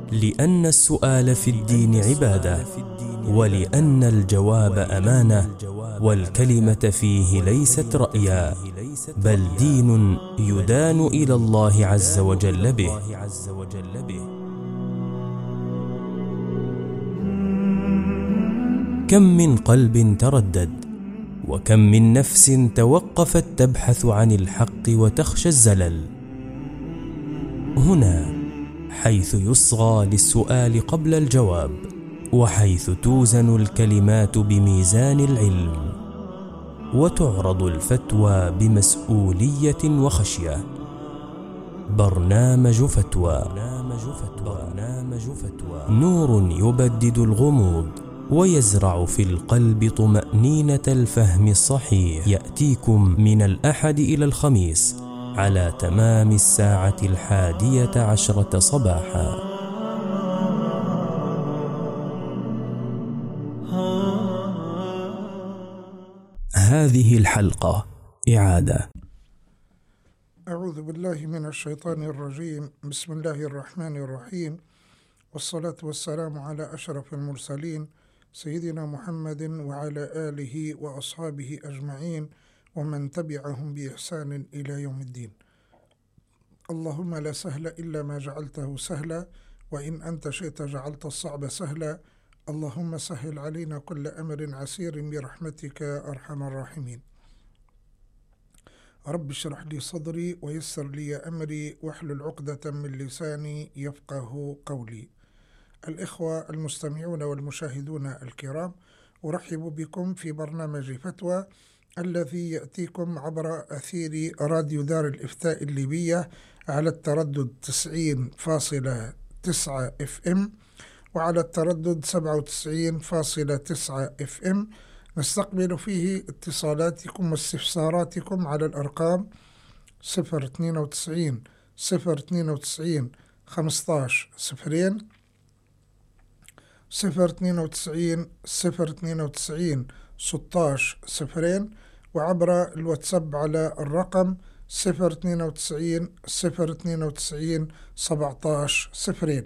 لأن السؤال في الدين عبادة، ولأن الجواب أمانة، والكلمة فيه ليست رأيا، بل دين يدان إلى الله عز وجل به. كم من قلب تردد، وكم من نفس توقفت تبحث عن الحق وتخشى الزلل. هنا حيث يصغى للسؤال قبل الجواب، وحيث توزن الكلمات بميزان العلم، وتعرض الفتوى بمسؤولية وخشية. برنامج فتوى، نور يبدد الغموض ويزرع في القلب طمأنينة الفهم الصحيح. يأتيكم من الأحد إلى الخميس على تمام 11:10 صباحا. هذه الحلقة إعادة. أعوذ بالله من الشيطان الرجيم. بسم الله الرحمن الرحيم، والصلاة والسلام على أشرف المرسلين سيدنا محمد وعلى آله وأصحابه أجمعين ومن تبعهم بإحسان إلى يوم الدين. اللهم لا سهل إلا ما جعلته سهلا، وإن أنت شئت جعلت الصعب سهلا. اللهم سهل علينا كل أمر عسير برحمتك يا أرحم الراحمين. رب اشرح لي صدري ويسر لي أمري واحلل عقدة من لساني يفقه قولي. الإخوة المستمعون والمشاهدون الكرام، أرحب بكم في برنامج فتوى الذي يأتيكم عبر أثير راديو دار الإفتاء الليبية على التردد 90.9 FM وعلى التردد 97.9 FM. نستقبل فيه اتصالاتكم واستفساراتكم على الأرقام 092 092 15 0 092 092 16 0، وعبر الواتساب على الرقم 092 092 17 0.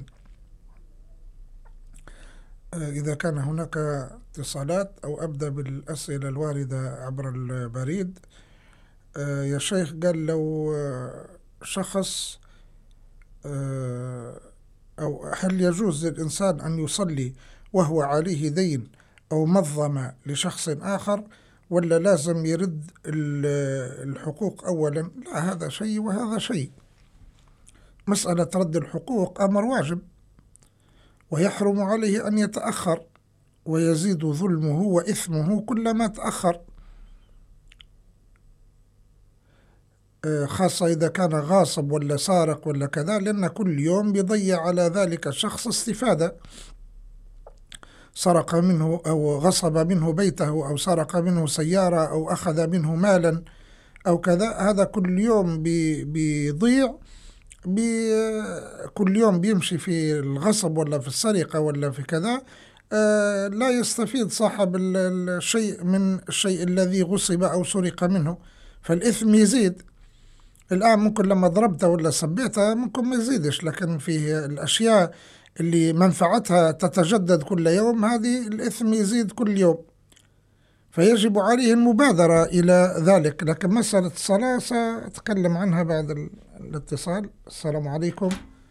إذا كان هناك اتصالات أو أبدأ بالأسئلة الواردة عبر البريد. يا شيخ، قال لو شخص أو هل يجوز للإنسان أن يصلي وهو عليه دين أو مظلمة لشخص آخر، ولا لازم يرد الحقوق أولا؟ لا، هذا شيء وهذا شيء. مسألة رد الحقوق أمر واجب، ويحرم عليه أن يتأخر، ويزيد ظلمه وإثمه كلما تأخر، خاصة إذا كان غاصب ولا سارق ولا كذا، لأن كل يوم بيضيع على ذلك الشخص استفادة. سرق منه أو غصب منه بيته أو سرق منه سيارة أو أخذ منه مالا أو كذا، هذا كل يوم بيضيع، كل يوم بيمشي في الغصب ولا في السرقة ولا في كذا. لا يستفيد صاحب الشيء من الشيء الذي غصب أو سرق منه، فالإثم يزيد. الآن ممكن لما ضربته ولا سبيته ممكن ما يزيدش، لكن في الأشياء اللي منفعتها تتجدد كل يوم هذه الإثم يزيد كل يوم، فيجب عليه المبادرة إلى ذلك. لكن مسألة الصلاة سأتكلم عنها بعد الاتصال. السلام عليكم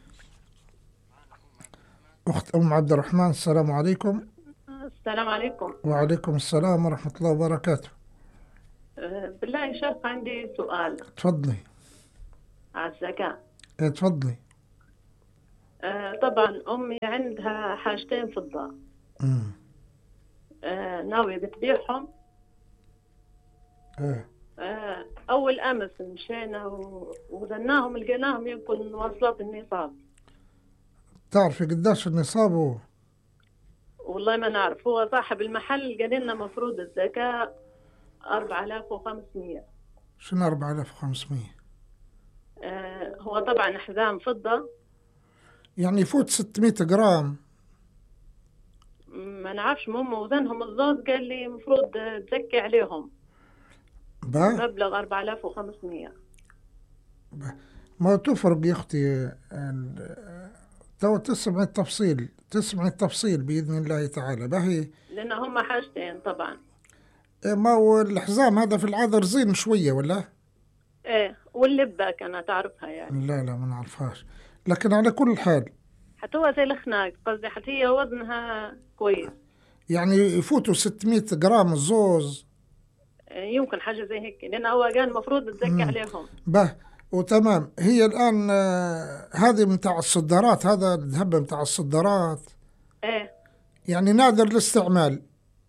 أخت أم عبد الرحمن. السلام عليكم. السلام عليكم. وعليكم السلام ورحمة الله وبركاته. بالله يا شيخ عندي سؤال. تفضلي. على الزكاة. تفضلي. طبعا أمي عندها حاجتين فضة، ناوية بتبيعهم. أول أمس مشينا وزناهم لقيناهم يمكن وصلت النصاب. تعرفي قداش النصاب هو؟ والله ما نعرف، هو صاحب المحل قال لنا مفروض الزكاة 4500. شنو 4500؟ هو طبعا حزام فضة، يعني يفوت 600 جرام. ما نعرفش، ماما وزنهم الزوز قال لي مفروض تزكي عليهم مبلغ 4500. ما تفرق يا أختي تو تسمع التفصيل بإذن الله تعالى باهي. لأن هم حاجتين طبعا. ما هو الحزام هذا في العادة رزين شوية ولا؟ ايه، واللبة كانت تعرفها يعني؟ لا ما نعرفهاش، لكن على كل حال حتى هو زي الخناق، قصدي حتى هي وزنها كويس يعني يفوتوا 600 جرام الزوز. يمكن حاجة زي هيك، لأن هو كان المفروض تزكي عليهم. به وتمام. هي الآن هذه متاع الصدارات، هذا الذهب متاع الصدارات ايه يعني نادر الاستعمال،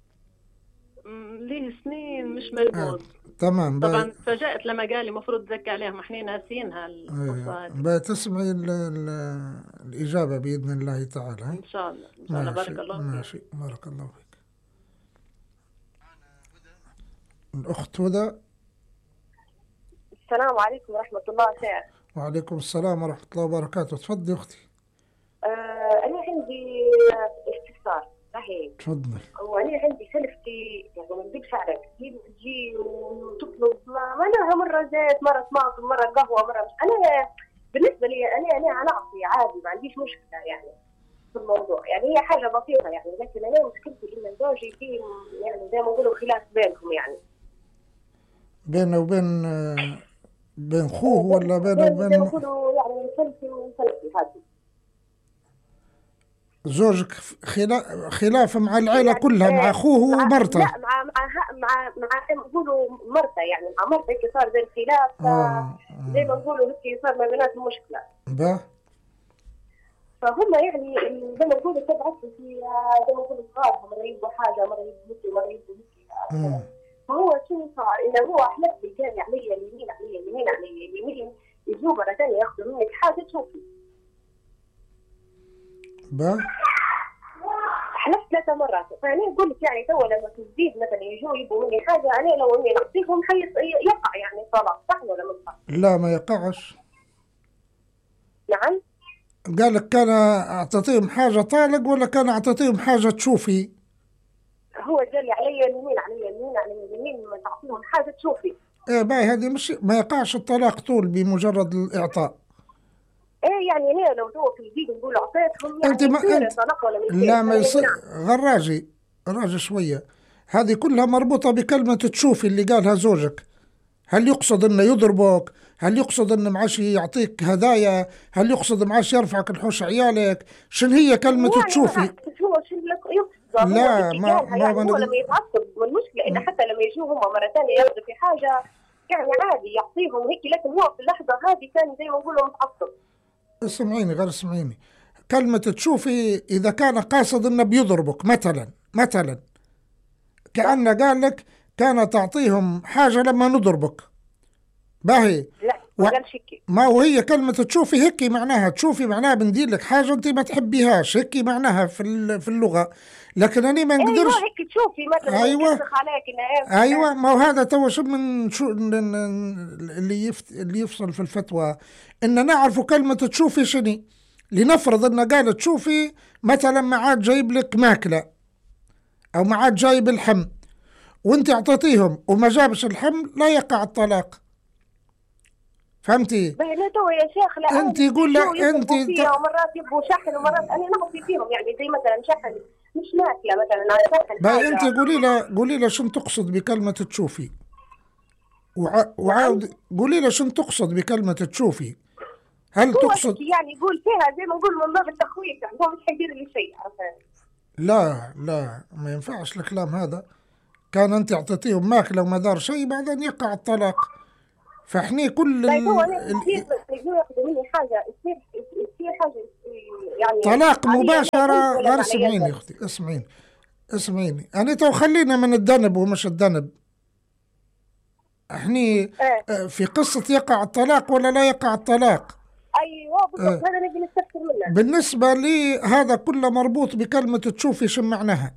ليه سنين مش ملموس. تمام. طبعا تفاجأت لما قال لي مفروض تزكي عليهم، احنا ناسينها القصة هذه. بتسمعي الإجابة بإذن الله تعالى. إن شاء الله إن شاء الله. بارك الله فيك. ماشي، بارك الله فيك. الأخت هدى. السلام عليكم ورحمة الله شيخ. وعليكم السلام ورحمة الله وبركاته. تفضلي أختي. أنا عندي استفسار. صحيح. تفضلي. وأنا عندي سلفتي يعني ما نكذبش عليك، تجي وتطلب معناها مرة زيت، مرة طماطم، مرة قهوة، مرة مش. أنا بالنسبة لي أنا أعطي عادي، ما عنديش مشكلة يعني في الموضوع، يعني هي حاجة بسيطة يعني. لكن أنا مشكلتي إن زوجي فيه يعني زي ما نقولوا خلاف بينهم، يعني بينه وبين بين خوه ولا بينه وبين يعني سلفي وسلفي هذه. زوجك خلاف مع العائلة كلها، مع أخوه ومرته؟ لا مع نقولوا مرته، يعني مع مرته هيك صار زي الخلاف. زي ما نقولوا هيك صار ما بيناتهم مشكلة. فهم يعني زي ما نقولوا تبعث في زي ما نقولوا صغارهم، مرة يبوا حاجة، مرة يبوا مرة يبوا. فهو شو صار؟ إنه هو حلف لي قال علي اليمين يجوا مرة ثانية ياخذوا منك حاجة تشوفي. حلفت 3 مرات. فأنا نقول لك يعني تو لما تزيد مثلا يجوا يبوا مني حاجة، أنا لو إني نعطيهم يقع يعني طلاق، صح ولا مش صح؟ لا ما يقعش. نعم. قال لك كان أعطيتهم حاجة طالق ولا كان أعطيتهم حاجة تشوفي؟ هو قال لي علي اليمين ما تعطيهم حاجة تشوفي. إيه باي، هذه مش ما يقعش الطلاق طول بمجرد الإعطاء. ايه يعني هي لو تو في الجديد نقول اعطيتهم يعني انت ما انت طلاق ولا مش؟ لا ما يصير. غراجي شويه. هذه كلها مربوطه بكلمه تشوفي اللي قالها زوجك. هل يقصد انه يضربك؟ هل يقصد انه معاش يعطيك هدايا؟ هل يقصد معاش يرفعك الحوش عيالك؟ شن هي كلمه تشوفي؟ لا ما هو لما يتعصب والمشكله انه حتى لما يجوا هم مره ثانيه ياخذوا في حاجه يعني عادي يعطيهم هيك، لكن هو في اللحظه هذه كان زي ما نقولوا متعصب. اسمعيني كلمة تشوفي إذا كان قاصد إنه بيضربك مثلا كأنه قال لك كان تعطيهم حاجة لما نضربك باهي. لا ما قالش هيك. ما هو هي كلمة تشوفي هيك معناها، تشوفي معناها بندير لك حاجة أنت ما تحبيهاش، هيك معناها في اللغة. لكن أنا ما نقدرش. أيوة هيك تشوفي مثلا. أيوة ما هو هذا تو شو من شو اللي يفصل في الفتوى إن نعرف كلمة تشوفي شني. لنفرض إن قالت تشوفي مثلا ما عاد جايب لك ماكلة أو ما عاد جايب الحم وأنت أعطيتيهم وما جابش الحم، لا يقع الطلاق. فهمتي؟ لا تو يا شيخ، لا انت يقول لا انت مرات يبغوا شحن ومرات انا نعطي فيهم يعني زي مثلا شحن مش ماكله مثلا على شحن. باي انت قولي له شنو تقصد بكلمه تشوفي وعاود قولي له شنو تقصد بكلمه تشوفي. هل تقصد يعني يقول فيها زي ما نقول من باب التخويف، يعني هو مش حيدير لي شيء. لا ما ينفعش الكلام هذا. كان انت اعطيتيهم ماكله وما دار شيء بعدين يقع الطلاق. فاحنا كل هو ياخذوا مني حاجه يصير حاجه يعني طلاق مباشره. غير اسمعيني اختي، اسمعيني انا تو خلينا من الذنب ومش الذنب. احنا في قصه يقع الطلاق ولا لا يقع الطلاق. ايوه بالضبط. هذا نبي نستفسر منه. بالنسبه لي هذا كله مربوط بكلمه تشوفي شو معناها.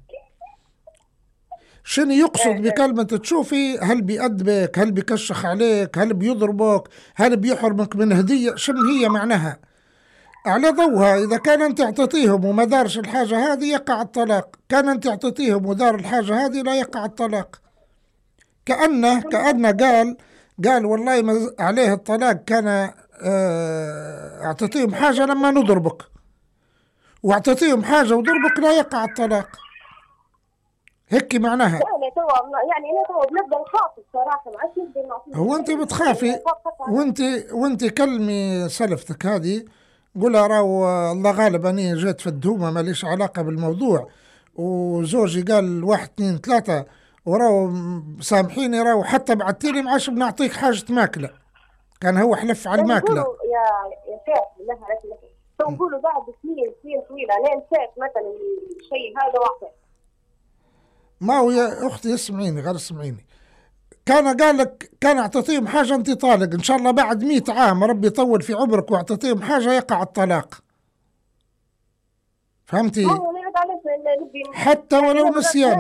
شنو يقصد بكلمة تشوفي؟ هل بيأدبك؟ هل بيكشخ عليك؟ هل بيضربك؟ هل بيحرمك من هدية؟ شنو هي معناها؟ على ضوها إذا كان أنت اعطيتيهم وما دارش الحاجة هذه يقع الطلاق. كان أنت اعطيتيهم ودار الحاجة هذه لا يقع الطلاق. كأنه قال والله ما عليه الطلاق، كان اعطيتيهم حاجة لما نضربك واعطيتيهم حاجة وضربك لا يقع الطلاق. هيك معناها. يعني أنا تو بنبدأ نخاف الصراحة، ما عادش نقدر نعطيه. هو أنت بتخافي وأنت كلمي سلفتك هذه، قولها راهو الله غالب أنا جيت في الدهومة ماليش علاقة بالموضوع، وزوجي قال 1 2 3 وراو سامحيني، راو حتى بعتيلي ما عادش بنعطيك حاجة ماكلة، كان هو حلف على الماكلة. يا شيخ بالله عليك، نقولوا بعد سنين طويلة أنا نسيت مثلا الشيء هذا واحد. ما هو يا أختي اسمعيني، غير اسمعيني، كان قال لك كان اعطيتيهم حاجة أنت طالق، إن شاء الله بعد 100 عام ربي يطول في عمرك واعطيتيهم حاجة يقع الطلاق، فهمتي؟ حتى ولو نسيانا.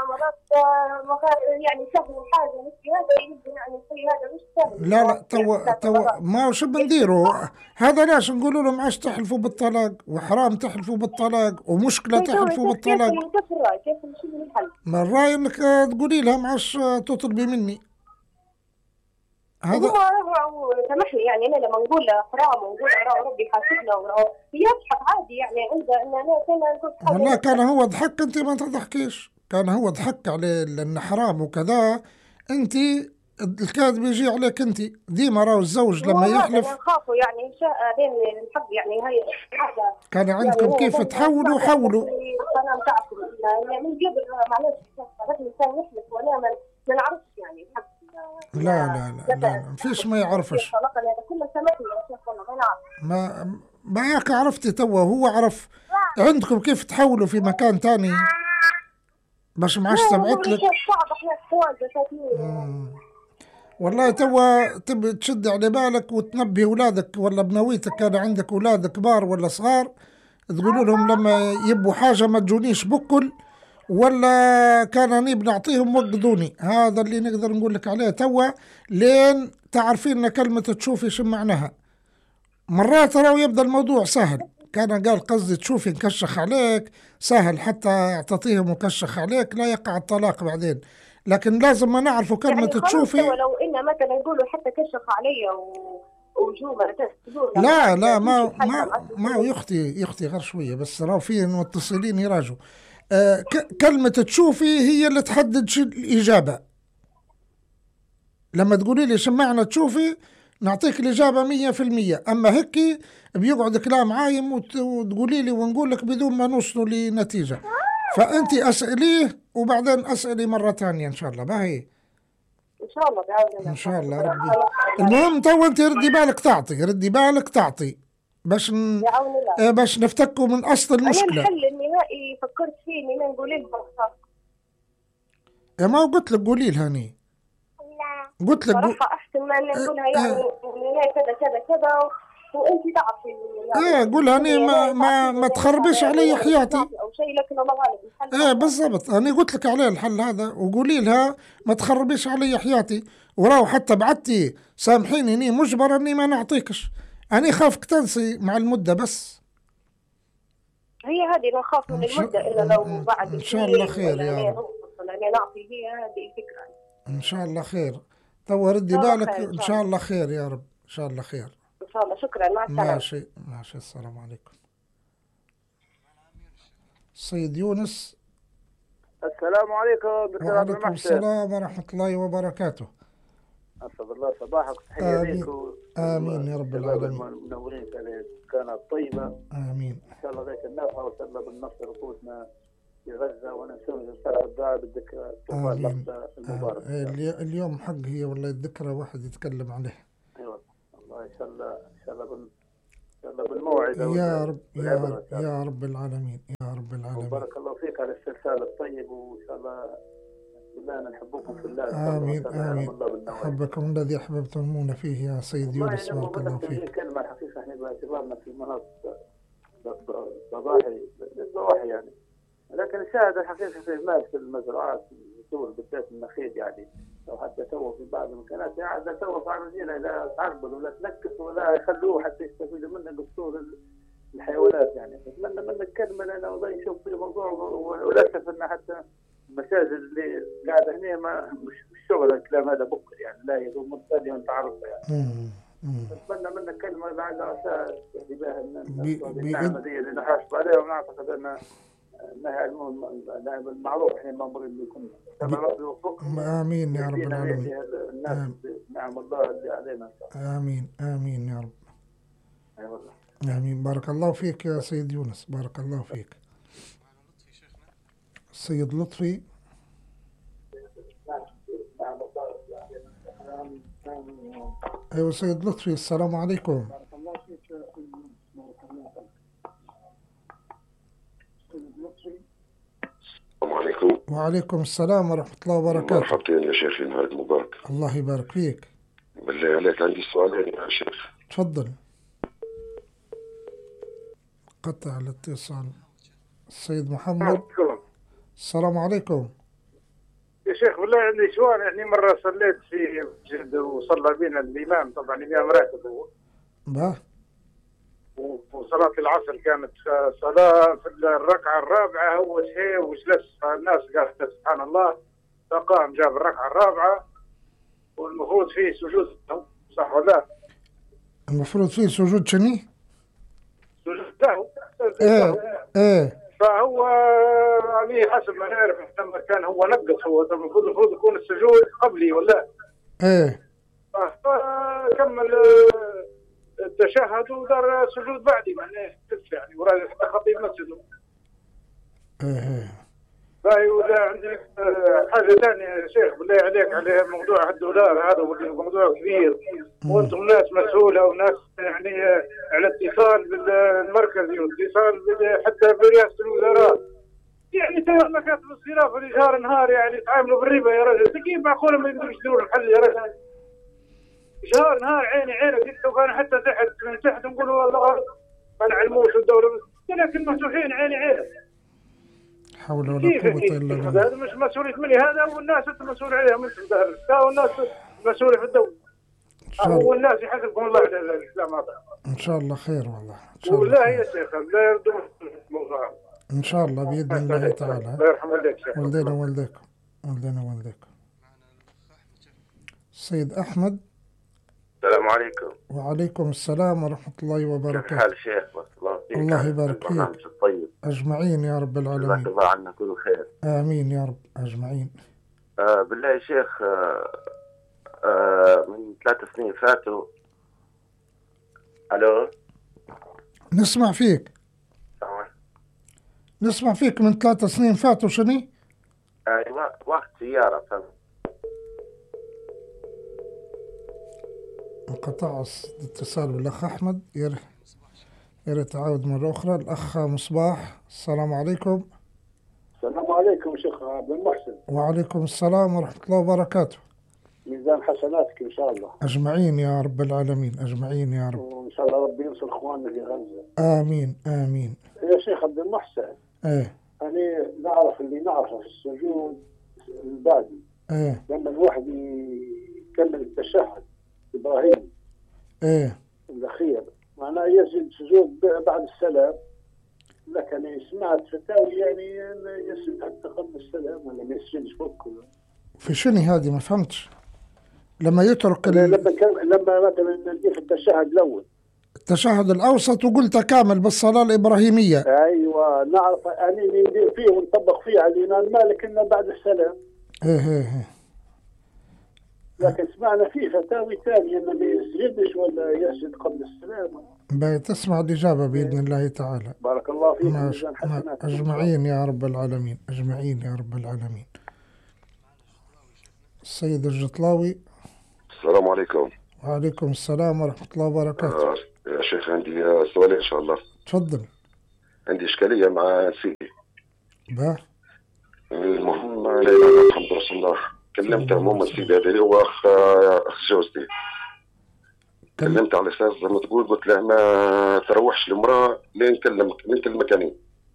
يعني سهل حاجة مثل هذا يعني شيء هذا مش سهل. لا تو ما وش بنديروا هذا؟ ليش نقولوا لهم عاش تحلفوا بالطلاق وحرام تحلفوا بالطلاق ومشكلة تحلفوا بالطلاق؟ كيف نشوف الحل؟ ما الرأي انك تقولي لها ما عاش تطلبي مني هذا. هو سامحني يعني انا لما نقول حرام ونقول ربي يحاسبنا هي تضحك عادي يعني عندها ان انا كنت والله كان هو ضحك، انت ما تضحكيش، كان هو ضحك عليه لان حرام وكذا، انت الكاذب يجي عليك انت ديما. راهو الزوج لما يحلف نخافوا يعني لين الحق يعني هي حاجه كان عندكم يعني كيف تحولوا حولوا. انا متعكم يعني من قبل معلش الانسان يحلف وانا ما نعرفش يعني الحق. لا فيش ما يعرفش. ما ياك عرفتي توا، هو عرف عندكم كيف تحولوا في مكان تاني باش معاش سمعت لك. والله توا تبي تشد على بالك وتنبه اولادك ولا بنويتك، كان عندك اولاد كبار ولا صغار، تقولوا لهم لما يبوا حاجه ما تجونيش بكل، ولا كان اني بنعطيهم وقدوني. هذا اللي نقدر نقول لك عليه توا، لين تعرفين ان كلمه تشوفي شو معناها. مرات ترى يبدا الموضوع سهل، كان قال قصدي تشوفي نكشخ عليك سهل، حتى تعطيهم وكشخ عليك لا يقع الطلاق بعدين، لكن لازم ما نعرفوا كلمه يعني تشوفي. ولو ان مثلا يقولوا حتى كشخ علي وجوبه لا ما يختي غير شويه بس، راهو في متصلين يراجعوا. كلمة تشوفي هي اللي تحدد الإجابة. لما تقولي لي شمعنا تشوفي نعطيك الإجابة 100%، أما هيك بيقعد كلام عايم وتقولي لي ونقول لك بدون ما نوصلوا لنتيجة. فأنت أسأليه وبعدين أسألي مرة ثانية إن شاء الله. باهي إن شاء الله بإذن إن شاء الله ربي. المهم تو أنت ردي بالك تعطي باش نفتكوا من أصل المشكلة. أنا الحل النهائي فكرت فيه إني نقول لها يا ما قلت لك قولي لها ني. لا قلت لك صراحة أحسن ما نقولها يعني كذا وأنت تعرفي يعني قولها ني ما تخربش علي حياتي أو شيء، لكن الله غالب. بالضبط أنا قلت لك عليه الحل هذا، وقولي لها ما تخربش علي حياتي. وراو حتى بعتي سامحيني اني مجبر اني ما نعطيكش، أنا خافك تنسي مع المدة بس. هي هذه نخاف من المدة إلا لو بعد إن شاء الله خير يا رب. نعطي هي هذه الفكرة إن شاء الله خير. تو ردي بالك إن شاء الله خير يا رب. إن شاء الله خير إن شاء الله. شكرا مع السلامة. ماشي السلام عليكم. السيد يونس. السلام عليكم دكتور. وعليكم السلام ورحمة الله وبركاته. أسعد الله صباحك، تحية ليك. آمين يا رب العالمين. منورين كانت طيبة. آمين. إن شاء الله غيث النافع وصل الله بالنصر وقوتنا في غزة، ونسوي صلاة الدعاء بالذكرى المبارك. اليوم حق هي والله الذكرى واحد يتكلم عليه. أيوة الله إن شاء الله بالموعد يا رب يا رب العالمين يا رب العالمين. بارك الله فيك على الاسترسال الطيب، وإن شاء الله بالله نحبكم في الله. آمين أحبكم الذي أحببتمونا فيه يا سيد يونس. بارك الله فيك. كلمة الحقيقة احنا باعتبارنا في مناطق ضواحي يعني، لكن الشاهد الحقيقة في مال في المزروعات الدول بالذات النخيل يعني، لو حتى سووا في بعض المكانات يعني سووا في عرجينا لا تعربل ولا تنكس ولا يخلوه حتى يستفيدوا منه قصور الحيوانات يعني. نتمنى منك كلمة لنا والله نشوف في الموضوع، وللأسف أن حتى المساجد اللي قاعدة هنا مش شغل الكلام هذا بكر يعني، لا يدوم مبتدئ وانت عارفه يعني. أتمنى منك كلمة على أساس بها النعمة دي اللي نحاسب عليها، ونعتقد أنها المعروف احنا المأمورين بكم. آمين يا رب العالمين. نعم الله اللي علينا. آمين آمين يا رب. آمين. بارك الله فيك يا سيد يونس، بارك الله فيك. السيد لطفي. أيوة سيد لطفي، السلام عليكم. السلام عليكم. وعليكم السلام ورحمة الله وبركاته. مرحبتين يا شيخي، نهار مبارك. الله يبارك فيك. بالله عليك عندي سؤالين يا شيخ. تفضل. قطع الاتصال. السيد محمد. السلام عليكم يا شيخ. بالله عندي سؤال. يعني مرة صليت في مسجد وصلى بينا الإمام، طبعا الإمام راتب هو. وصلاة العصر كانت صلاة في الركعة الرابعة، هو شيء وجلس، فالناس قالت سبحان الله، فقام جاب الركعة الرابعة والمفروض فيه سجود، صح ولا؟ المفروض فيه سجود شني؟ سجود له. ايه فهو عليه حسب ما نعرف لما كان هو نقص، هو المفروض يكون السجود قبلي ولا؟ ايه. فكمل التشهد ودار سجود بعدي، معناه يعني وراه حتى خطيب مسجده. باهي. ولا عندي حاجه ثانيه يا شيخ بالله عليك، على موضوع الدولار هذا موضوع كبير، وانتم ناس مسؤوله وناس يعني على اتصال بالمركزي واتصال حتى برئاسه الوزراء. يعني ترى مكاتب الصراف والايجار نهار يعني يتعاملوا بالربا يا رجل، كيف معقوله ما يقدروش يدوروا الحل يا رجل؟ شهر نهار عيني عينك انت، وكان حتى من تحت نقولوا والله ما نعلموش الدوله، لكن مسؤولين عيني عينك. حول ولا قوة الا بالله. هذا مش مسؤولية مني، هذا والناس انت مسؤول عليها، مش والناس مسؤولة في الدولة، والناس يحاسبكم الله على الاسلام هذا. ان شاء الله خير والله. والله يا شيخ لا يردون الموضوع ان شاء الله باذن الله تعالى. الله يرحم والديك شيخ. والدينا والديكم. والدينا والديكم. السيد احمد. السلام عليكم. وعليكم السلام ورحمة الله وبركاته. كيف حال شيخ؟ الله يبارك فيك. طيب. أجمعين يا رب العالمين. جزاك الله عنا كل خير. آمين يا رب أجمعين. بالله يا شيخ، من 3 سنين فاتوا. ألو. نسمع فيك. نسمع فيك. من 3 سنين فاتوا شني؟ أيوة وقت سيارة. انقطع الاتصال بالأخ أحمد. يا ريت تعاود مرة أخرى. الأخ مصباح. السلام عليكم. السلام عليكم شيخ عبد المحسن. وعليكم السلام ورحمة الله وبركاته. ميزان حسناتك إن شاء الله. أجمعين يا رب العالمين. أجمعين يا رب. وإن شاء الله ربي ينصر إخواننا في غزة. آمين آمين. يا شيخ عبد المحسن. إيه. أنا نعرف اللي نعرفه في السجود البعدي. إيه. لما الواحد يكمل التشهد إبراهيم. إيه. الأخير معناه يسجد سجود بعد السلام، لكن سمعت فتاوي يعني يسجد حتى قبل السلام ولا ما يسجدش فوق. في شنو هذه ما فهمتش. لما يترك لما مثلا ندير في التشهد الأول، التشهد الأوسط وقلت كامل بالصلاة الإبراهيمية. أيوة نعرف أنا اللي ندير فيه ونطبق فيه على الإمام مالك إنه بعد السلام. إيه. لكن سمعنا فيه فتاوي ثانية إنه ما يسجدش ولا يسجد قبل السلام. تسمع الإجابة بإذن الله تعالى. بارك الله فيك. أجمعين يا رب العالمين. أجمعين يا رب العالمين. السيد الجطلاوي. السلام عليكم. وعليكم السلام ورحمة الله وبركاته. يا شيخ عندي سؤال إن شاء الله. تفضل. عندي إشكالية مع سيدي. المهم لا إله إلا محمد رسول الله. كلمت عموما السيد هذا اللي هو أخ جوزتي. كلمت على أساس زي ما تقول، قلت له ما تروحش المرأة لين كلمك أنا.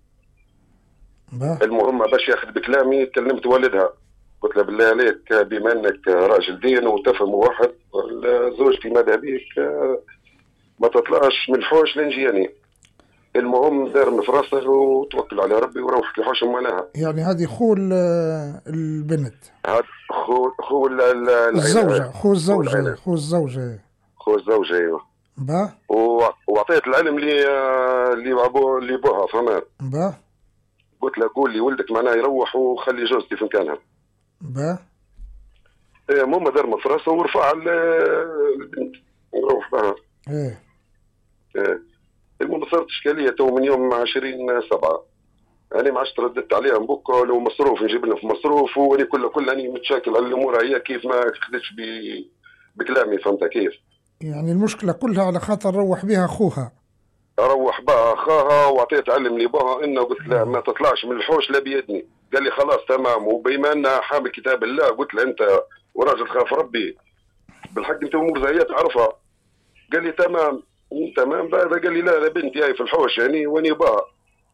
المهم باش ياخذ بكلامي كلمت والدها، قلت له بالله عليك بما انك راجل دين وتفهم واحد، زوجتي ماذا بيك ما تطلعش من الحوش لنجياني. المهم دار في راسه وتوكل على ربي وروحت الحوش معناها. يعني هذه خو البنت. هذا خو الزوجة. خو الزوجة. خوش زوجة ايوه. با وعطيت العلم اللي بوها فهمت. با قلت له قول لي ولدك معناه يروح وخلي جوزتي في مكانها. با ماما درمه في راسه ورفع البنت نروح بها. ايه المهم صارت اشكاليه تو من يوم 20/7 انا ما عادش رددت عليها بكره لو مصروف نجيب لنا في مصروف واني كل اني متشاكل على الامور هي كيف ما خدتش بكلامي فهمت كيف. يعني المشكله كلها على خاطر روح بها اخوها. اروح بها اخاها واعطيت علم لي بها انه قلت له ما تطلعش من الحوش لا بيدني. قال لي خلاص تمام وبما انها حامل كتاب الله قلت له انت وراجل خاف ربي بالحق انت امور زي تعرفها. قال لي تمام بعد قال لي لا بنتي هاي في الحوش يعني واني بها.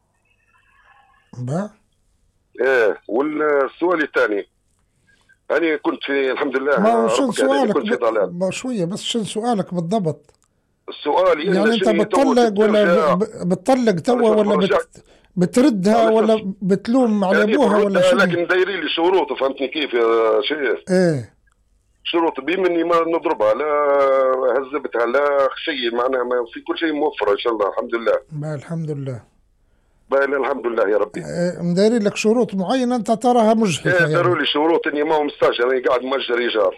با والسؤال الثاني أنا كنت في الحمد لله. ما شن سؤالك شوية بس شن سؤالك بالضبط؟ السؤال يعني أنت بتطلق ولا بتطلق توا ولا بتردها ولا بتلوم على يعني أبوها ولا شو؟ لكن دايرين لي شروط فهمتني كيف يا شيخ؟ شروط بمني ما نضربها لا هذبتها لا شيء معناها ما في كل شيء موفر إن شاء الله الحمد لله. الحمد لله. الحمد لله يا ربي. مدايرين لك شروط معينة أنت تراها مجحفة. يعني داروا لي شروط إني ما هو مستاجر أنا قاعد مأجر إيجار.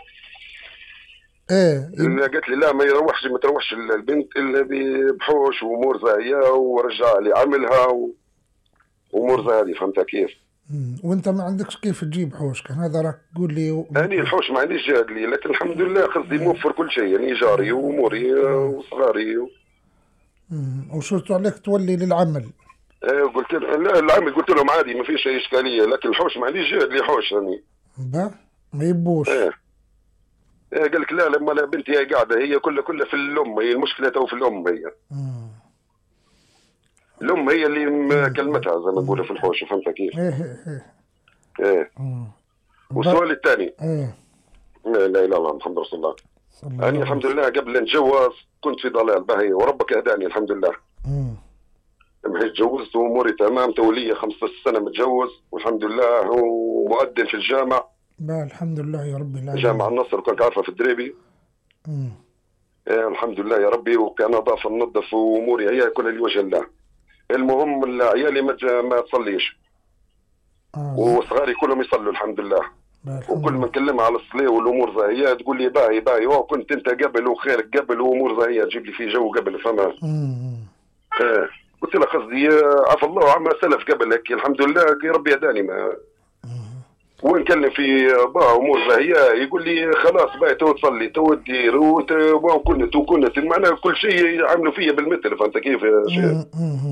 قالت لي لا ما تروحش البنت إلا بحوش وأمور زاهية ورجع لي عملها وأمور زاهية فهمت كيف؟ وأنت ما عندكش كيف تجيب حوش كان هذا راك تقول لي. أنا الحوش ما عنديش جاد لي لكن الحمد لله قصدي موفر كل شيء يعني إيجاري وأموري وصغاري. وشرطوا عليك تولي للعمل. قلت له لا العمل قلت لهم عادي ما فيش اي اشكاليه لكن الحوش ما عنديش جهد لي حوش يعني. ما يبوش. قال لك لا لما لا بنتي هي قاعده هي كلها في الام هي المشكله تو في الام هي. الام هي اللي كلمتها زي ما نقولوا في الحوش فهمت كيف؟ والسؤال الثاني لا اله الا الله محمد رسول الله. انا الحمد لله قبل ان نتجوز كنت في ضلال باهي وربك هداني الحمد لله. لما تجوزت واموري تمام توليه 15 سنه متجوز والحمد لله ومؤذن في الجامع. الحمد لله يا ربي العالمين. جامع النصر وكنت عارفه في الدريبي. الحمد لله يا ربي وكان نظافه ننظف واموري هي كلها لوجه الله. المهم عيالي ما تصليش. وصغاري كلهم يصلوا الحمد لله. وكل ما نكلمها على الصلاه والامور زاهيه تقول لي باهي كنت انت قبل وخيرك قبل وامور زاهيه تجيب لي في جو قبل فما. قلت له قصدي عفى الله عما سلف قبل هيك الحمد لله ربي هداني ما ونكلم في باه امور زاهيه يقول لي خلاص باهي تو تصلي تو تدير وكنت معناها كل شيء يعملوا فيا بالمثل فهمت كيف يا شيخ.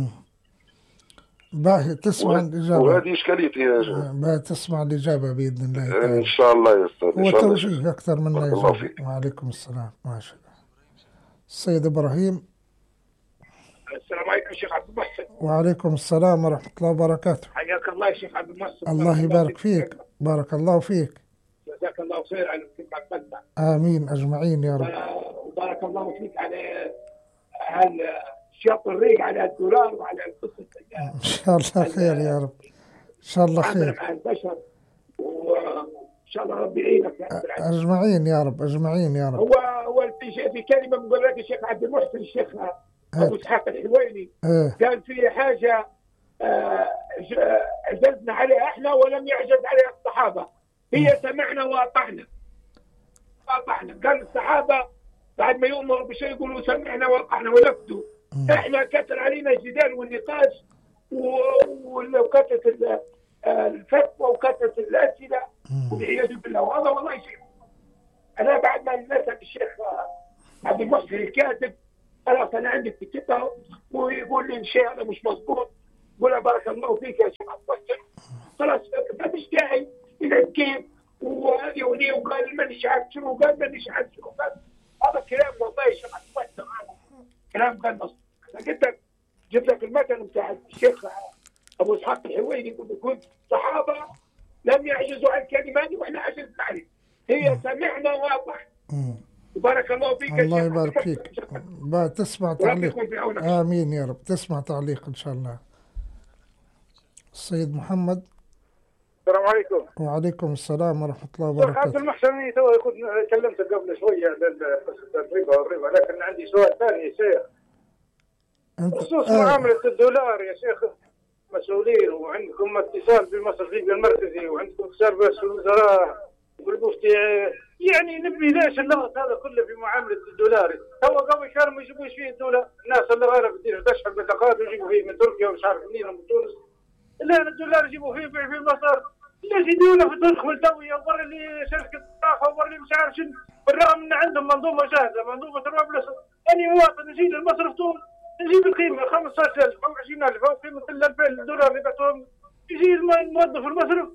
باهي تسمع الإجابة وهذه إشكاليتي يا شيخ. باهي تسمع الإجابة بإذن الله تعالى. إن شاء الله يا أستاذ. هو توجيه أكثر من إجابة. وعليكم السلام ما شاء الله. السيد إبراهيم. السلام عليكم شيخ عبد المحسن. وعليكم السلام ورحمة الله وبركاته. حياك الله يا شيخ عبد المحسن. الله يبارك فيك. بارك الله فيك. جزاك الله خير على الكلمة المتمتع. آمين أجمعين يا رب. وبارك الله فيك على الشاط الريق على الدولار وعلى القصة. إن شاء الله خير يا رب. إن شاء الله خير. مع البشر وإن شاء الله ربي يعينك يا عبد أجمعين يا رب أجمعين يا رب. هو في كلمة بقول لك الشيخ عبد المحسن الشيخ أبو إسحاق الحويني كان في حاجة عجزنا عليها احنا ولم يعجز عليها الصحابة. هي سمعنا وأطعنا. قال الصحابة بعد ما يؤمروا بشيء يقولوا سمعنا وأطعنا ونفذوا. احنا كثر علينا الجدال والنقاش وكثرة الفتوى وكثرة الأسئلة والعياذ بالله. وهذا والله شيء. أنا بعد ما نسأل الشيخ عبد المحسن الكاتب خلاص أنا عندي كتبها ويقول لي الشيء هذا مش مضبوط. قول بارك الله فيك يا شيخ عبد المحسن خلاص ما فيش داعي إلى كيف وهذه وليه وقال مانيش عارف شنو قال مانيش عارف شنو قال. هذا كلام والله يا شيخ عبد المحسن كلام غير مصدق. جبت لك المثل بتاع الشيخ ابو اسحاق الحويني يقول صحابه لم يعجزوا عن كلمات واحنا عجزنا عليه. هي سمعنا واضح. بارك الله فيك. الله يبارك فيك. تسمع تعليق. امين يا رب. تسمع تعليق ان شاء الله. السيد محمد. السلام عليكم. وعليكم السلام ورحمة الله شيخ عبد وبركاته. المحسن، تو كنت كلمت قبل شوية عن الربا، لكن عندي سؤال ثاني يا شيخ بخصوص معاملة الدولار يا شيخ. مسؤولين وعندكم اتصال بالمصرفي المركزي وعندكم اتصال برئيس الوزراء والمفتي، يعني نبي ليش اللغط هذا كله في معاملة الدولار؟ هو قبل كانوا ما يجيبوش فيه الدولار، الناس اللي غيرها بدينا تشحن بطاقات ويجيبوا فيه من تركيا ومش عارف منين ومن تونس، الآن الدولار يجيبوا فيه في مصر، ليش يديونا في تدخل توية وبر لي شركة طاقة وبر لي مش عارف شنو، بالرغم ان عندهم منظومة جاهزة، منظومة الربلس. أني مواطن نجي للمصرف تونس نجيب القيمة 15,000 أو 20,000 أو قيمة ال 2000 دولار اللي بعتهم، يجي الموظف المصرف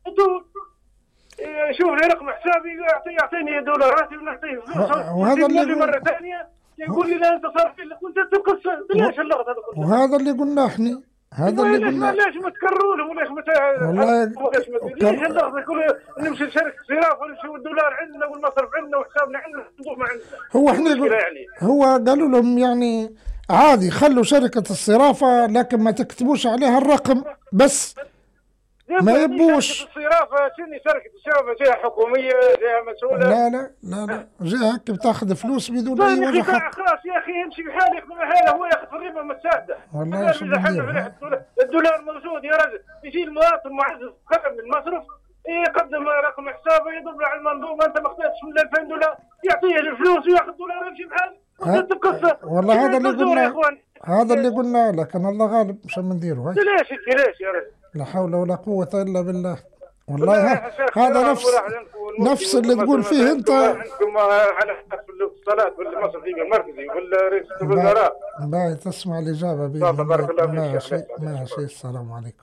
شوف لي رقم حسابي يعطيني دولاراتي ونعطيه فلوس، وهذا اللي مرة ثانية يقول لي لا أنت صار في لك وأنت تقص. ليش اللغط هذا كله؟ وهذا اللي قلنا احنا، هذا اللي قلنا. ليش ما تكرروا لهم وليش والله ليش اللغط كله نمشي لشركة صراف ونمشي الدولار عندنا والمصرف عندنا وحسابنا عندنا والصندوق ما عندنا؟ هو احنا يعني. هو قالوا لهم يعني عادي خلوا شركة الصرافة لكن ما تكتبوش عليها الرقم بس، ما يبوش. الصرافة شركة الصرافة جهة حكومية، جهة مسؤولة. لا جهة بتاخذ فلوس بدون أي وجه حق. خلاص يا أخي يمشي بحاله ياخذ حاله، هو ياخذ الربا متسادة. والله شو الدولار موجود يا رجل، يجي المواطن معزز خدم من المصرف يقدم رقم حسابه يضرب على المنظومة، أنت ما اخذتش من 2000 دولار يعطيه الفلوس وياخذ دولار ويمشي بحاله. والله هذا اللي قلنا لكن الله غالب مش نديره. ليش يا رجل؟ لا حول ولا قوة إلا بالله. والله هذا نفس اللي تقول فيه أنت. عندكم على الاتصالات والمصرفي المركزي والرئيس الوزراء. باي تسمع الإجابة بإذن ماشي. السلام عليكم.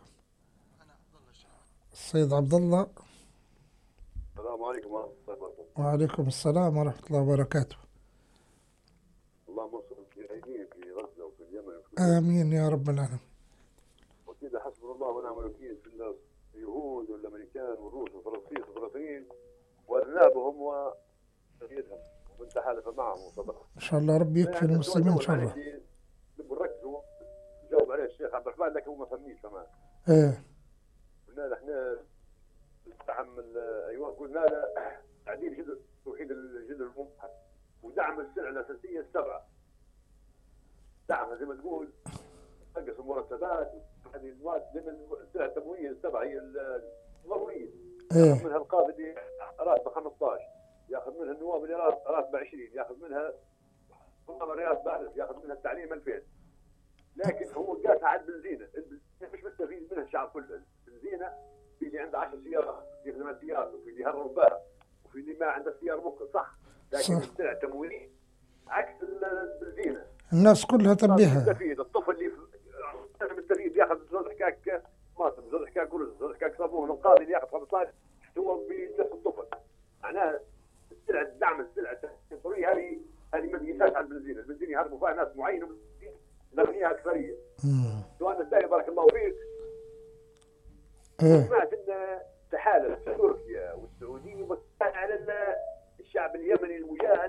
السيد عبد الله. السلام عليكم ورحمة الله وبركاته. وعليكم السلام ورحمة الله وبركاته. اللهم انصر المجاهدين في غزة وفي اليمن. آمين يا رب العالمين. وكذا حسبنا الله ونعم الوكيل في اليهود والامريكان والروس والفرنسيين والفلسطينيين واذنابهم وتغييرهم ومن تحالف معهم وصدق. ان شاء الله ربي يكفي المسلمين ان شاء الله. نبغى نركزوا نجاوب عليه الشيخ عبد الرحمن لكن هو ما فهمنيش كمان. قلنا له احنا نتحمل قلنا له تعديل جذر توحيد الجذر الممحى ودعم السلع الاساسيه السبعه. دعمها زي ما تقول نقص المرتبات هذه المواد ضمن السلع التموينيه السبعه هي الضروريه. ياخذ منها القاضي اللي راتبه 15، ياخذ منها النواب اللي راتبه 20، ياخذ منها راتبه 1000، ياخذ منها التعليم 2000. لكن هو قاسها على البنزينه، مش مستفيد منها الشعب كله. البنزينه في اللي عنده 10 سيارات، في 8 سيارات، وفي اللي يهرب بها، وفي اللي ما عنده سياره ممكن صح، لكن السلع التموينيه عكس البنزينه. الناس كلها تبيها. مستفيد الطفل اللي مستفيد ياخذ زوج حكاك ماسك، زوج حكاك رز، زوج حكاك صابون. القاضي اللي ياخذ 15 هو بنفس الطفل. معناها السلع دعم السلع التموينيه هذه ما تقيسهاش على البنزين. البنزين يهربوا فيها ناس معينه الاغنياء اكثريه. سؤال الثاني بارك الله فيك. سمعت ان تحالف تركيا والسعوديه وكان على الشعب اليمني المجاهد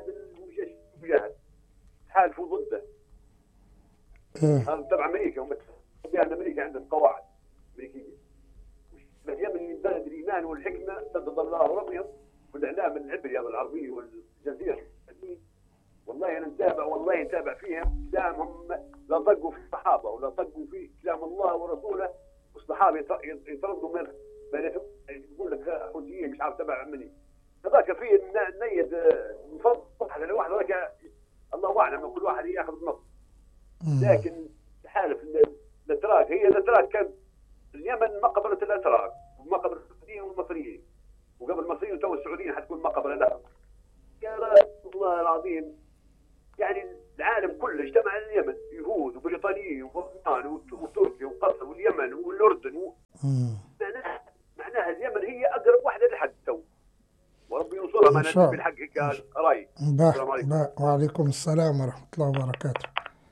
تحالفوا ضده. هذا تبع امريكا، هم بان امريكا عندها قواعد امريكيه. اليمن من بلد الايمان والحكمه سدد الله ربهم والاعلام العبري العربي والجزيره. والله انا نتابع فيهم كلامهم، لا طقوا في الصحابه ولا طقوا في كلام الله ورسوله، والصحابه يطردوا من يقول لك حوثيين مش عارف تبع مني. هذاك فيه نيد مفضل على واحد هذاك الله اعلم كل واحد ياخذ نص. لكن تحالف الاتراك، هي الاتراك كان اليمن مقبره الاتراك ومقبره السعوديين والمصريين، وقبل المصريين تو السعوديين حتكون مقبره لهم. قال والله العظيم يعني العالم كله اجتمع على اليمن، يهود وبريطانيين وفرنسان وتركيا وقطر واليمن والاردن معناها اليمن هي اقرب واحده للحق تو، وربي ينصرها ما نجيب بالحق هيك راي. السلام عليكم. وعليكم السلام ورحمه الله وبركاته.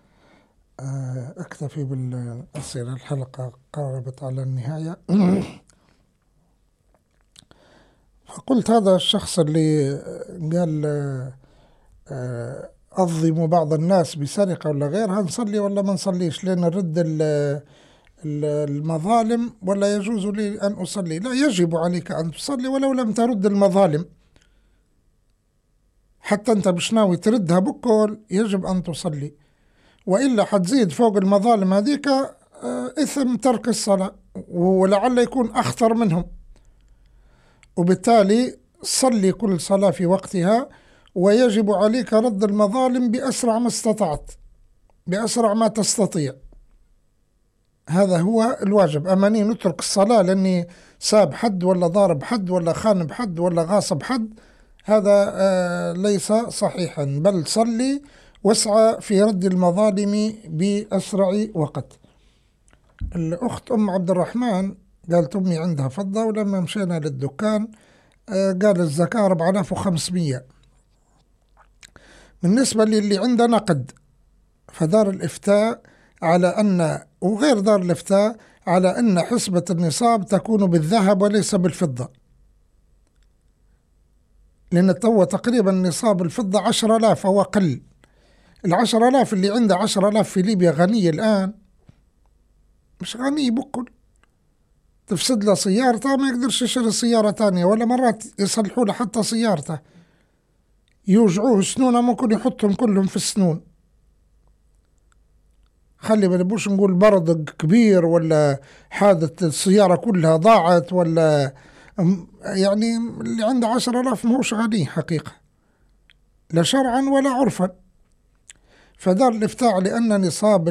اكتفي بالاسئله، الحلقه قربت على النهايه. فقلت هذا الشخص اللي قال أظلم بعض الناس بسرقة ولا غيرها، نصلي ولا ما نصليش؟ لأن نرد المظالم ولا يجوز لي أن أصلي. لا، يجب عليك أن تصلي ولو لم ترد المظالم، حتى أنت مش ناوي تردها بكل يجب أن تصلي، وإلا حتزيد فوق المظالم هذيك إثم ترك الصلاة، ولعل يكون أخطر منهم. وبالتالي صلي كل صلاة في وقتها، ويجب عليك رد المظالم بأسرع ما استطعت، بأسرع ما تستطيع. هذا هو الواجب. أماني نترك الصلاة لأني ساب حد ولا ضارب حد ولا خانب حد ولا غاصب حد، هذا ليس صحيحا، بل صلي واسعى في رد المظالم بأسرع وقت. الأخت أم عبد الرحمن قالت أمي عندها فضة، ولما مشينا للدكان قال الزكاة 4500. بالنسبة للي عنده نقد، فدار الإفتاء على أن، وغير دار الإفتاء على أن حسبة النصاب تكون بالذهب وليس بالفضة، لأن تو تقريبا نصاب الفضة 10,000 أو أقل. 10,000 اللي عنده 10,000 في ليبيا غني الآن؟ مش غني بكل. تفسد له سيارته ما يقدرش يشتري سيارة تانية، ولا مرات يصلحوا له حتى سيارته، يوجعوه سنونه ممكن يحطهم كلهم في السنون. خلي ما نبوش نقول برد كبير ولا حادث السيارة كلها ضاعت، ولا يعني اللي عنده 10,000 ماهوش غني حقيقة، لا شرعا ولا عرفا. فدار الإفتاء لأن نصاب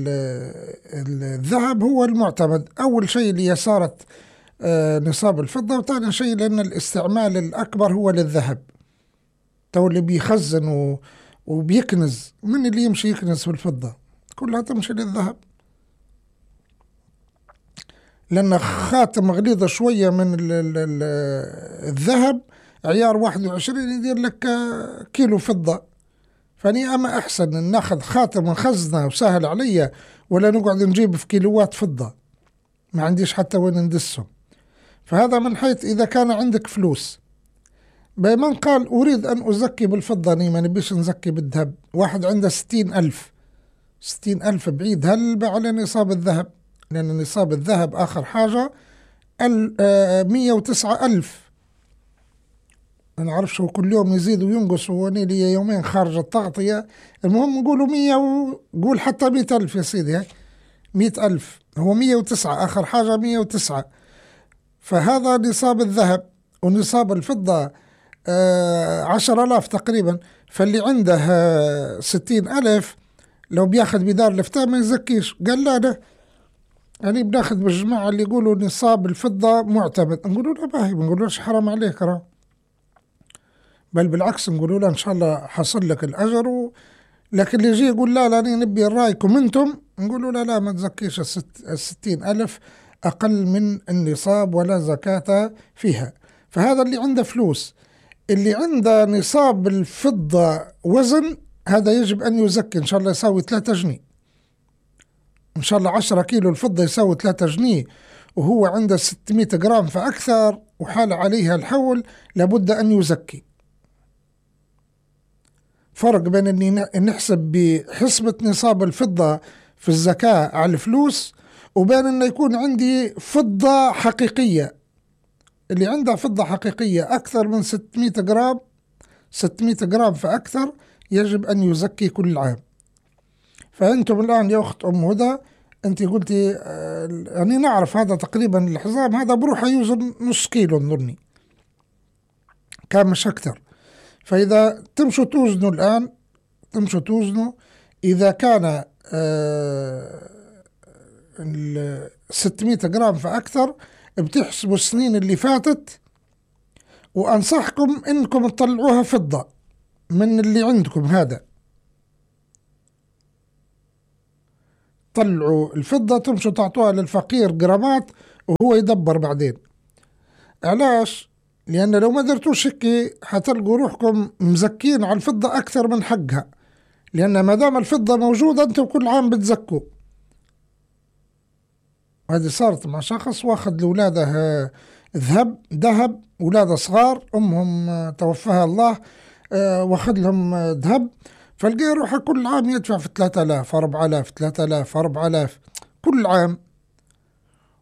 الذهب هو المعتمد، أول شيء ليسارة نصاب الفضة، وثاني شيء لأن الاستعمال الأكبر هو للذهب. تو اللي بيخزن وبيكنز، من اللي يمشي يكنز في الفضة؟ كلها تمشي للذهب، لأن خاتم غليظة شوية من الذهب عيار 21 يدير لك كيلو فضة. فاني أما أحسن أن ناخذ خاتم ونخزنه وسهل علي، ولا نقعد نجيب في كيلوات فضة ما عنديش حتى وين ندسهم. فهذا من حيث إذا كان عندك فلوس. بمن قال أريد أن أزكي بالفضة، ما نبيش نزكي بالذهب. واحد عنده 60,000 بعيد هل على نصاب الذهب، لأن نصاب الذهب آخر حاجة 109,000. أنا أعرف شو كل يوم يزيد وينقص، وأنا لي يومين خارج التغطية. المهم نقولوا 100 وقول حتى 100,000 يا سيدي، 100,000 هو 109 آخر حاجة 109. فهذا نصاب الذهب، ونصاب الفضة 10,000 تقريبا. فاللي عنده 60,000 لو بياخذ بدار الإفتاء ما يزكيش. قال لا ده يعني بناخذ بالجماعة اللي يقولوا نصاب الفضة معتمد، نقولوا لا باهي، ما نقولوش حرام عليك راه، بل بالعكس نقولوا له إن شاء الله حصل لك الأجر. لكن اللي يجي يقول لا لا نبي رأيكم أنتم، نقولوا لا ما تزكيش 60,000 أقل من النصاب ولا زكاة فيها. فهذا اللي عنده فلوس. اللي عنده نصاب الفضة وزن، هذا يجب أن يزكي. إن شاء الله يساوي 3 جنيه، إن شاء الله 10 كيلو الفضة يساوي 3 جنيه، وهو عنده 600 جرام فأكثر وحال عليها الحول، لابد أن يزكي. فرق بين أني نحسب بحسبة نصاب الفضة في الزكاة على الفلوس، وبين أن يكون عندي فضة حقيقية. اللي عنده فضة حقيقية أكثر من 600 جرام فأكثر يجب أن يزكي كل عام. فأنتم الآن يا أخت أم هدى، أنت قلتي يعني نعرف هذا تقريبا الحزام هذا بروحه يوزن نص كيلو نظني، كان مش أكثر. فإذا تمشوا توزنوا الآن، تمشوا توزنوا إذا كان 600 جرام فأكثر، بتحسبوا السنين اللي فاتت، وأنصحكم إنكم تطلعوها فضة من اللي عندكم. هذا طلعوا الفضة، تمشوا تعطوها للفقير جرامات وهو يدبر بعدين. علاش؟ لأن لو ما درتوش هيك حتلقوا روحكم مزكين على الفضة أكثر من حقها، لأن ما دام الفضة موجودة أنتم كل عام بتزكوا. هذه صارت مع شخص واخذ لأولاده ذهب، أولاده صغار أمهم توفاها الله، واخذ لهم ذهب، فلقى روحه كل عام يدفع في 3,000 4,000 3,000 4,000 كل عام.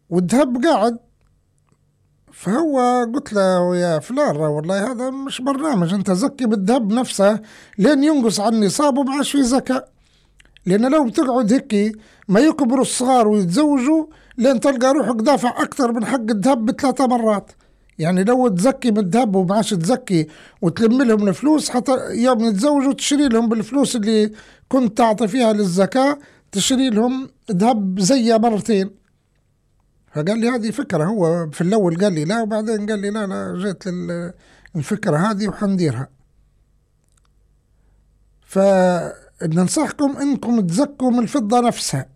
والذهب قاعد. فهو قلت له يا فلان والله هذا مش برنامج، انت زكي بالذهب نفسه لين ينقص عن نصابه ما عادش في زكاة. لأن لو بتقعد هيك ما يكبروا الصغار ويتزوجوا لين تلقى روحك دافع أكثر من حق الذهب ب3 مرات. يعني لو تزكي بالذهب وما عادش تزكي وتلم لهم الفلوس، حتى يوم يتزوجوا تشري لهم بالفلوس اللي كنت تعطي فيها للزكاة تشري لهم ذهب زي مرتين. فقال لي هذه فكرة. هو في الأول قال لي لا، وبعدين قال لي لا جيت الفكرة هذه وحنديرها. فننصحكم انكم تزكوا من الفضة نفسها،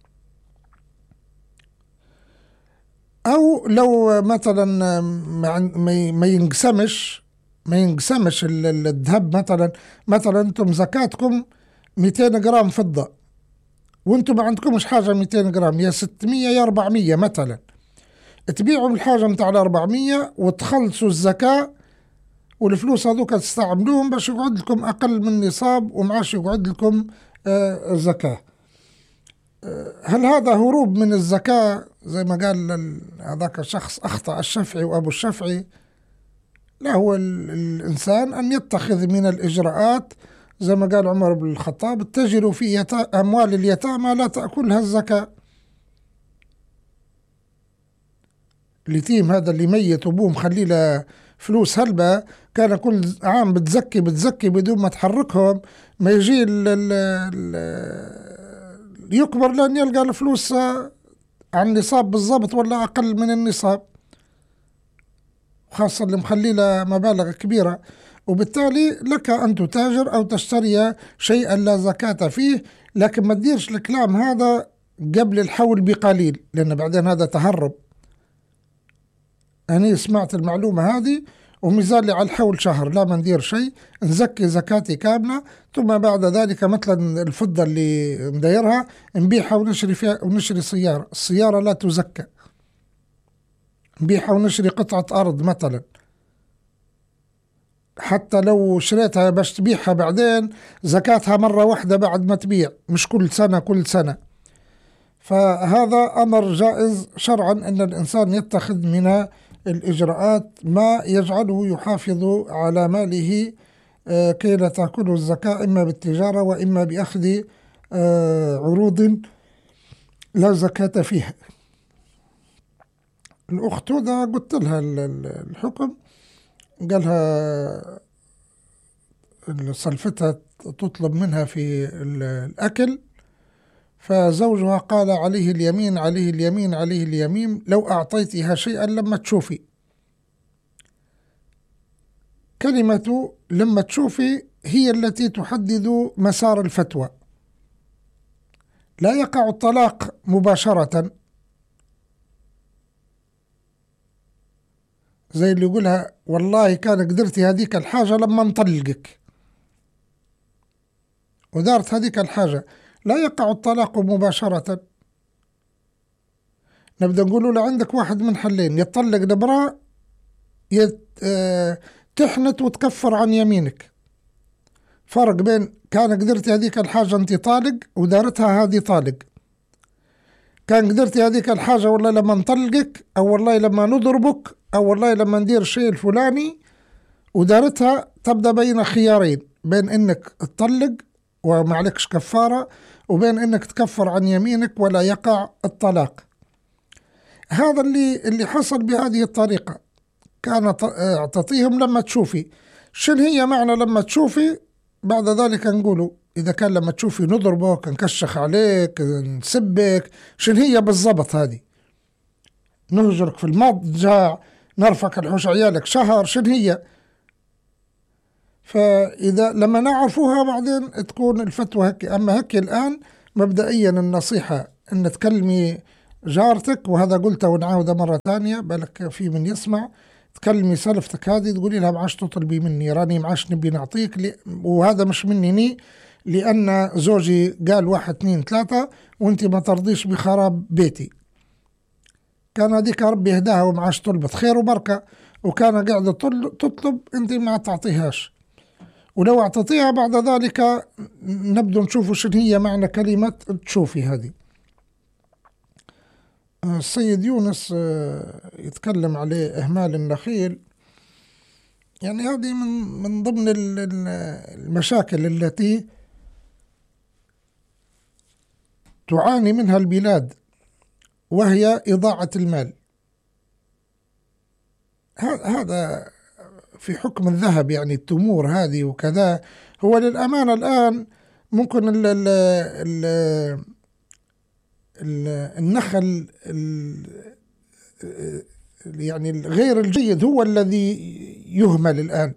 او لو مثلا ما ينقسمش الذهب. مثلا انتم زكاتكم 200 جرام فضة وانتم ما عندكمش حاجة 200 جرام، يا 600 يا 400 مثلا، تبيعوا الحاجة متاع 400 وتخلصوا الزكاة، والفلوس هذوك تستعملوهم باش يقعد لكم أقل من نصاب ومعاش يقعد لكم زكاة. هل هذا هروب من الزكاة زي ما قال هذاك الشخص أخطأ الشافعي وأبو الشافعي؟ لا، هو الإنسان أن يتخذ من الإجراءات زي ما قال عمر بن الخطاب: اتجروا في أموال اليتامى لا تأكلها الزكاة. اليتيم هذا اللي ميت وابوه مخلي له فلوس هلبة، كان كل عام بتزكي بدون ما تحركهم، ما يجي يكبر لأن يلقى الفلوس عن النصاب بالضبط ولا أقل من النصاب، خاصة اللي مخلي له مبالغ كبيرة. وبالتالي لك أن تتاجر أو تشتري شيئا لا زكاة فيه، لكن ما تديرش الكلام هذا قبل الحول بقليل، لأن بعدين هذا تهرب. أنا سمعت المعلومة هذه ومازال على الحول شهر لا ما ندير شيء، نزكي زكاتي كاملة، ثم بعد ذلك مثلا الفضة اللي نديرها نبيعها ونشري فيها ونشري سيارة. السيارة لا تزكى، نبيعها ونشري قطعة أرض مثلا، حتى لو شريتها باش تبيعها بعدين زكاتها مرة واحدة بعد ما تبيع، مش كل سنة. فهذا أمر جائز شرعا أن الإنسان يتخذ من الإجراءات ما يجعله يحافظ على ماله كي لا تأكله الزكاة، إما بالتجارة وإما بأخذ عروض لا زكاة فيها. الأخت هذا قلت لها الحكم، قالها صلفتها تطلب منها في الأكل، فزوجها قال عليه اليمين لو أعطيتها شيئا لما تشوفي. كلمة لما تشوفي هي التي تحدد مسار الفتوى. لا يقع الطلاق مباشرة زي اللي يقولها والله كان قدرتي هذيك الحاجة لما نطلقك ودارت هذيك الحاجة. لا يقع الطلاق مباشرة. نبدأ نقول له عندك واحد من حلين: يطلق نبرة، تحنت وتكفر عن يمينك. فرق بين كان قدرتي هذيك الحاجة انت طالق ودارتها هذه طالق. كان قدرتي هذيك الحاجة والله لما نطلقك، أو والله لما نضربك، أو والله لما ندير الشيء الفلاني، ودارتها تبدأ بين خيارين: بين انك تطلق وما عليكش كفارة، وبين انك تكفر عن يمينك ولا يقع الطلاق. هذا اللي حصل بهذه الطريقة. كان تعطيهم لما تشوفي. شن هي معنى لما تشوفي؟ بعد ذلك نقولوا إذا كان لما تشوفي نضربك، نكشخ عليك، نسبك، شن هي بالضبط هذه؟ نهجرك في المضجع، نرفك الحوش عيالك شهر، شن هي؟ فإذا لما نعرفوها بعدين تكون الفتوى هيك. أما هيك الآن مبدئيا النصيحة أن تكلمي جارتك، وهذا قلته ونعاوده مرة ثانية بالك في من يسمع، تكلمي سلفتك هذه تقولي لها معاش تطلبي مني، راني معاش نبي نعطيك وهذا مش مني لأن زوجي قال 1 2 3 وانت ما ترضيش بخراب بيتي. كان هذيك ربي هداها ومعاش طلبت خير وبركة، وكان قاعدة تطلب انت ما تعطيهاش. ولو اعطيتيها بعد ذلك نبدو نشوفوا شنو هي معنى كلمة تشوفي هذه. السيد يونس يتكلم عليه إهمال النخيل. يعني هذه من ضمن المشاكل التي تعاني منها البلاد، وهي إضاعة المال. هذا في حكم الذهب، يعني التمور هذه وكذا. هو للأمانة الآن ممكن النخل يعني غير الجيد هو الذي يهمل الآن،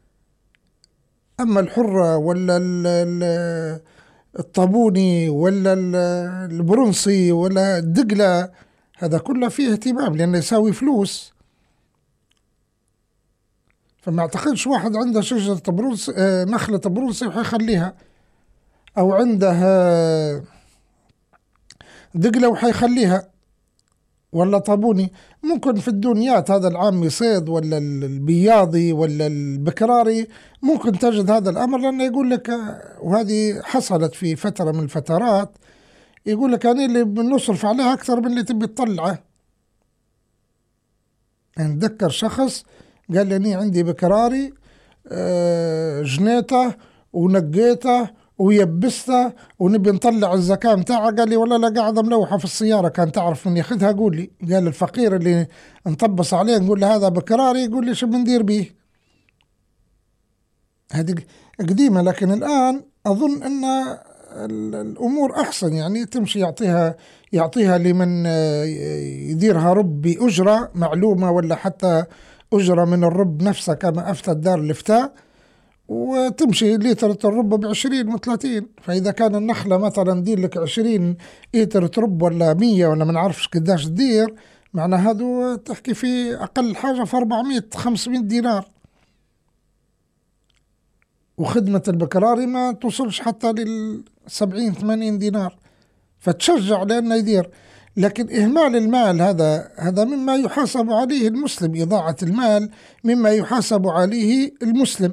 أما الحرة ولا الطابوني ولا البرنسي ولا الدقلة، هذا كله فيه اهتمام لأنه يساوي فلوس. فما اعتقدش واحد عنده شجرة برنس نخلة برنسي وحيخليها، أو عنده دقلة وحيخليها، ولا طابوني. ممكن في الدنيات هذا العام يصيد ولا البياضي ولا البكراري ممكن تجد هذا الأمر، لأنه يقول لك، وهذه حصلت في فترة من الفترات، يقول لك أنا اللي بنصرف عليها أكثر من اللي تبي تطلعه. يعني اتذكر شخص قال لي عندي بكراري جنيته ونقيته ويبسته ونبي نطلع الزكاة متاعها. قال لي والله لا، قاعدة ملوحة في السيارة، كان تعرف من ياخذها قول لي. قال الفقير اللي نطبس عليه نقول له هذا بكراري، يقول لي شو بندير بيه. هذه قديمة، لكن الآن أظن أن الأمور أحسن، يعني تمشي يعطيها لمن يديرها رب بأجرة معلومة، ولا حتى أجرة من الرب نفسه كما أفتى دار الإفتاء، وتمشي لترة الرب ب20 و30. فإذا كان النخلة مثلا دير لك 20 لتر رب ولا 100 ولا ما نعرفش قداش تدير، معنى هذا تحكي في أقل حاجة في 400-500 دينار. وخدمة البكراري ما توصلش حتى لل70-80 دينار، فتشجع لأنه يدير. لكن إهمال المال هذا مما يحاسب عليه المسلم. إضاعة المال مما يحاسب عليه المسلم.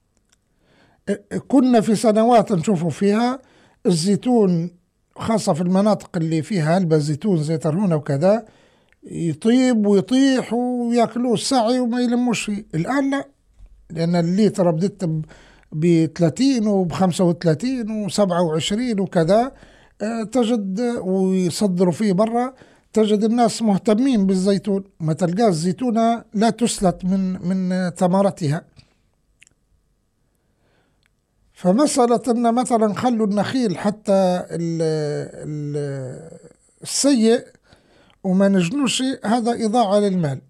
كنا في سنوات نشوفوا فيها الزيتون، خاصة في المناطق اللي فيها هلبة زيتون زي ترهونة وكذا، يطيب ويطيح ويأكلوه الساعي وما يلموش فيه. الآن لا، لأن الليتر بدت ب30 وب35 و27 وكذا، تجد ويصدروا فيه برا، تجد الناس مهتمين بالزيتون. ما تلقى الزيتونة لا تسلت من ثمرتها. فمسألة أن مثلا خلوا النخيل حتى السيء وما نجنوش، هذا إضاعة للمال.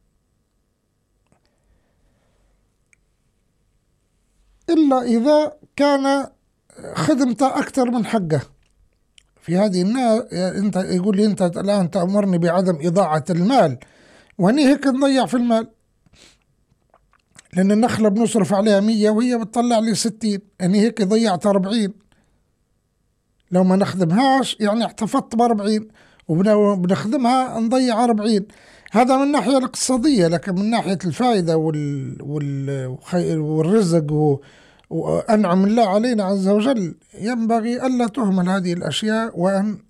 إلا إذا كان خدمته أكثر من حقه. في هذه الناس أنت يقول لي أنت الآن تأمرني بعدم إضاعة المال، وأني هيك نضيع في المال، لأن النخلة بنصرف عليها 100 وهي بتطلع لي 60، أني هيك ضيعت 40. لو ما نخدمهاش يعني احتفظت ب40، وبنخدمها نضيع 40. هذا من الناحية الاقتصادية، لكن من ناحية الفائدة والرزق وأنعم الله علينا عز وجل، ينبغي ألا تهمل هذه الأشياء، وأن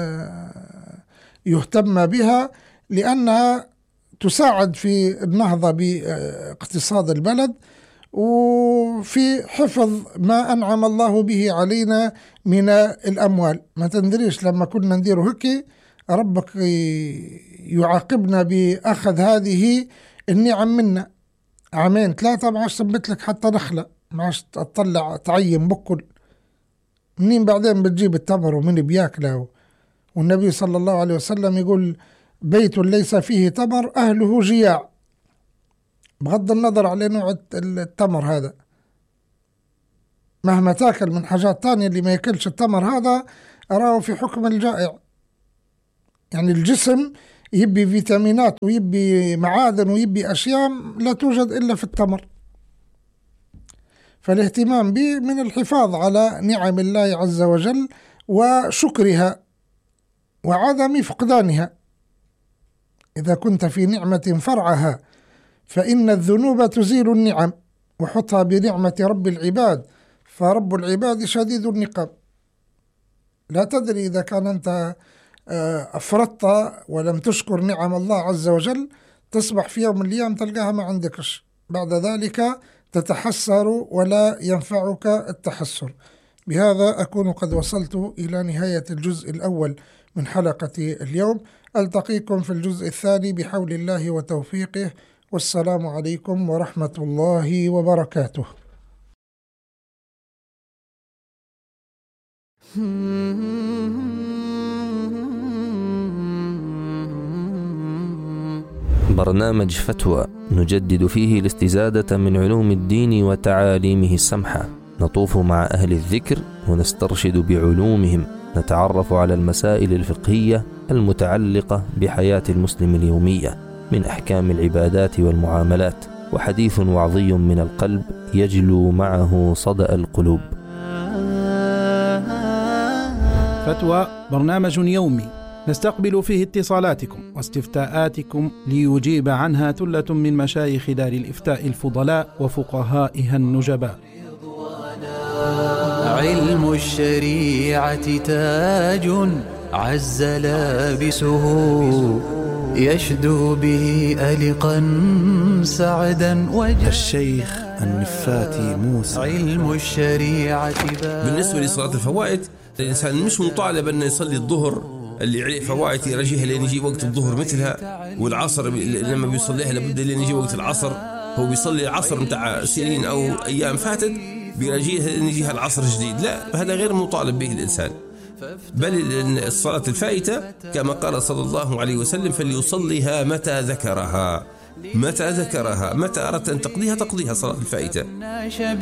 يهتم بها، لأنها تساعد في النهضة باقتصاد البلد، وفي حفظ ما أنعم الله به علينا من الأموال. ما تندريش لما كنا نديره هيك ربك يعاقبنا بأخذ هذه النعم منا 2-3 ما عادش تثبت لك حتى نخلة، ما عادش تطلع تعين بكل منين. بعدين بتجيب التمر ومن بياكله. والنبي صلى الله عليه وسلم يقول بيت ليس فيه تمر أهله جياع، بغض النظر على نوع التمر هذا. مهما تاكل من حاجات تانية، اللي ما ياكلش التمر هذا أراه في حكم الجائع. يعني الجسم يبي فيتامينات ويبي معادن ويبي أشياء لا توجد إلا في التمر. فالاهتمام به من الحفاظ على نعم الله عز وجل وشكرها وعدم فقدانها. إذا كنت في نعمة فرعها فإن الذنوب تزيل النعم، وحطها بنعمة رب العباد، فرب العباد شديد النقم. لا تدري إذا كان أنت أفرطت ولم تشكر نعم الله عز وجل، تصبح في يوم من الأيام تلقاها ما عندكش، بعد ذلك تتحسر ولا ينفعك التحسر. بهذا أكون قد وصلت إلى نهاية الجزء الأول من حلقة اليوم. ألتقيكم في الجزء الثاني بحول الله وتوفيقه، والسلام عليكم ورحمة الله وبركاته. برنامج فتوى نجدد فيه الاستزادة من علوم الدين وتعاليمه السمحة، نطوف مع أهل الذكر ونسترشد بعلومهم، نتعرف على المسائل الفقهية المتعلقة بحياة المسلم اليومية من أحكام العبادات والمعاملات، وحديث وعظي من القلب يجلو معه صدأ القلوب. فتوى برنامج يومي نستقبل فيه اتصالاتكم واستفتاءاتكم ليجيب عنها ثلة من مشايخ دار الإفتاء الفضلاء وفقهائها النجباء. علم الشريعة تاج عز لابسه، يشدو به ألقا سعدا وجه. الشيخ النفاتي موسى. علم الشريعة بالنسبة لصلاة الفوائد، الإنسان مش مطالب أن يصلي الظهر اللي عليه فوائد يرجيها لين يجي وقت الظهر مثلها، والعصر لما بيصليها لابد لين يجي وقت العصر. هو بيصلي العصر متاع سنين أو أيام فاتت بيرجيها لين يجيها العصر جديد، لا، هذا غير مطالب به الإنسان. بل الصلاة الفائتة كما قال صلى الله عليه وسلم فليصليها متى ذكرها، متى أردت أن تقضيها صلاة الفائتة.